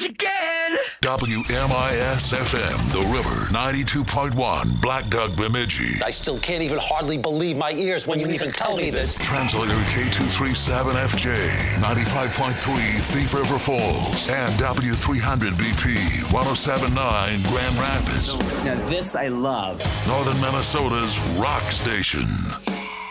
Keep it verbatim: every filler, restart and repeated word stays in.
much again. W M I S F M, The River, ninety-two point one, Black Duck, Bemidji. I still can't even hardly believe my ears when you even tell me this. Translator K two thirty-seven F J, ninety-five point three, Thief River Falls, and W three hundred B P, one oh seven point nine, Grand Rapids. Now this I love. Northern Minnesota's rock station.